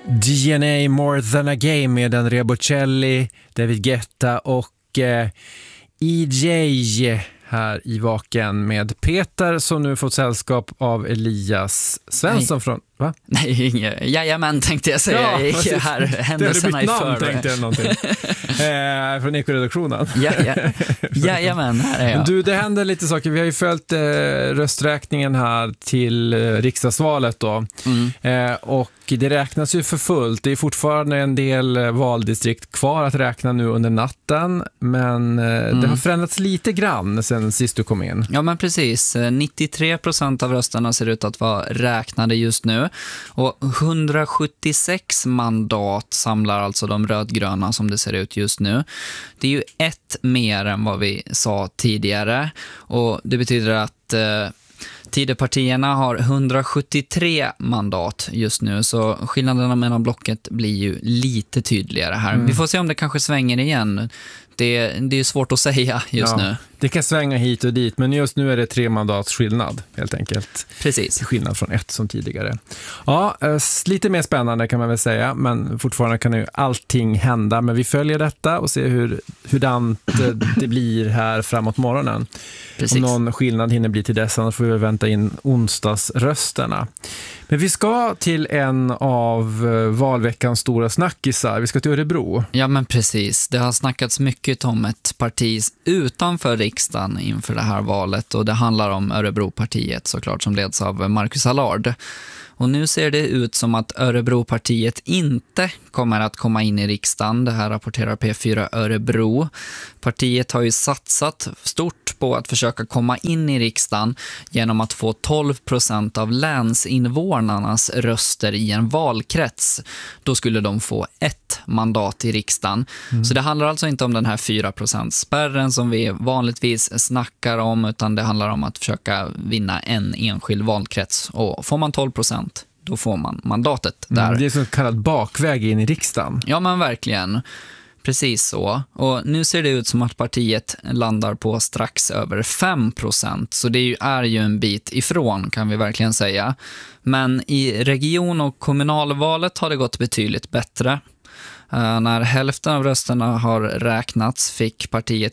DNA More Than A Game med Andrea Bocelli, David Guetta och EJ här i Vaken med Peter som nu fått sällskap av Elias Svensson från... Va? Nej, jajamän tänkte jag säga. Ja, jag gick här händelserna i förväg. Tänkte jag någonting. Från Ekoredaktionen. Jajamän, här är jag. Du, det händer lite saker. Vi har ju följt rösträkningen här till riksdagsvalet då. Och det räknas ju för fullt. Det är fortfarande en del valdistrikt kvar att räkna nu under natten. Men det har förändrats lite grann sen sist du kom in. Ja, men precis. 93% av rösterna ser ut att vara räknade just nu. Och 176 mandat samlar alltså de rödgröna som det ser ut just nu. Det är ju ett mer än vad vi sa tidigare. Och det betyder att Tidöpartierna har 173 mandat just nu, så skillnaderna mellan blocket blir ju lite tydligare här. Vi får se om det kanske svänger igen. Det är svårt att säga just nu. Det kan svänga hit och dit, men just nu är det 3 mandats skillnad helt enkelt. Precis. Skillnad från 1 som tidigare. Ja, lite mer spännande kan man väl säga, men fortfarande kan ju allting hända. Men vi följer detta och ser hurdant det blir här framåt morgonen. Precis. Om någon skillnad hinner bli till dess, så får vi vänta in onsdagsrösterna. Men vi ska till en av valveckans stora snackisar. Vi ska till Örebro. Ja, men precis. Det har snackats mycket om ett parti utanför riksdagen inför det här valet. Och det handlar om Örebropartiet såklart, som leds av Marcus Allard. Och nu ser det ut som att Örebropartiet inte kommer att komma in i riksdagen. Det här rapporterar P4 Örebro. Partiet har ju satsat stort på att försöka komma in i riksdagen genom att få 12% av länsinvånarnas röster i en valkrets. Då skulle de få 1 mandat i riksdagen. Så det handlar alltså inte om den här 4%-spärren som vi vanligtvis snackar om, utan det handlar om att försöka vinna en enskild valkrets. Och får man 12%, då får man mandatet där. Det är så kallad bakväg in i riksdagen. Ja, men verkligen. Precis så. Och nu ser det ut som att partiet landar på strax över 5%. Så det är ju en bit ifrån, kan vi verkligen säga. Men i region- och kommunalvalet har det gått betydligt bättre. När hälften av rösterna har räknats fick partiet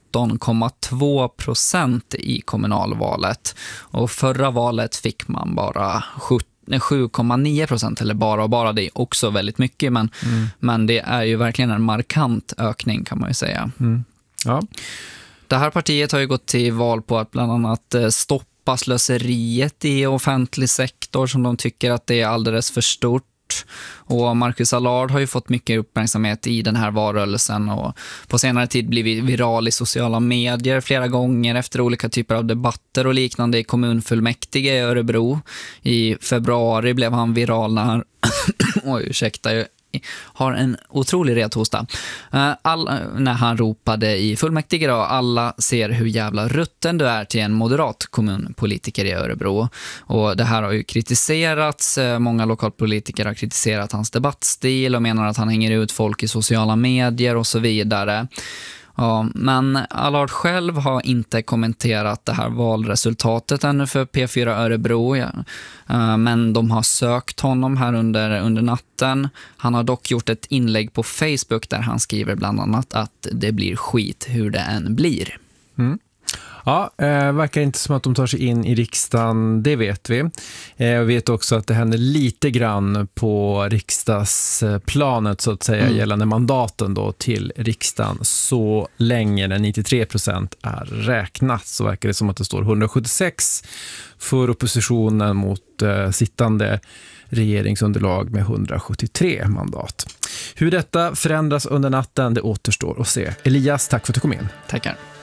17,2% i kommunalvalet. Och förra valet fick man bara 7,9%, eller bara det är också väldigt mycket, men det är ju verkligen en markant ökning, kan man ju säga. Ja. Det här partiet har ju gått till val på att bland annat stoppa slöseriet i offentlig sektor, som de tycker att det är alldeles för stort. Och Marcus Allard har ju fått mycket uppmärksamhet i den här valrörelsen och på senare tid blivit viral i sociala medier flera gånger efter olika typer av debatter och liknande i kommunfullmäktige i Örebro. I februari blev han viral när han jag har en otrolig rethosta. När han ropade i fullmäktige då, alla ser hur jävla rutten du är, till en moderat kommunpolitiker i Örebro. Och det här har ju kritiserats. Många lokalpolitiker har kritiserat hans debattstil och menar att han hänger ut folk i sociala medier och så vidare. Ja, men Allard själv har inte kommenterat det här valresultatet ännu för P4 Örebro. Men de har sökt honom här under natten. Han har dock gjort ett inlägg på Facebook där han skriver bland annat att det blir skit hur det än blir. Ja, verkar inte som att de tar sig in i riksdagen, det vet vi. Jag vet också att det händer lite grann på riksdagsplanet så att säga gällande mandaten då till riksdagen. Så länge när 93% är räknat så verkar det som att det står 176 för oppositionen mot sittande regeringsunderlag med 173 mandat. Hur detta förändras under natten, det återstår att se. Elias, tack för att du kom in. Tackar.